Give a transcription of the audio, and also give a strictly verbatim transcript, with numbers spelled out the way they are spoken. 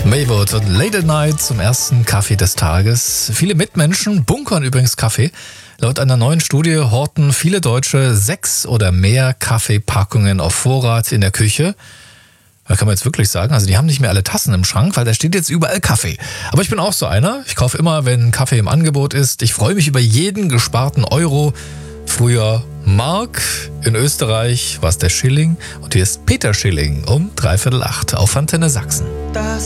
Maywood und Late at Night zum ersten Kaffee des Tages. Viele Mitmenschen bunkern übrigens Kaffee. Laut einer neuen Studie horten viele Deutsche sechs oder mehr Kaffeepackungen auf Vorrat in der Küche. Da kann man jetzt wirklich sagen, also die haben nicht mehr alle Tassen im Schrank, weil da steht jetzt überall Kaffee. Aber ich bin auch so einer. Ich kaufe immer, wenn Kaffee im Angebot ist. Ich freue mich über jeden gesparten Euro. Früher Mark, in Österreich war es der Schilling und hier ist Peter Schilling um dreiviertel acht auf Antenne Sachsen. Das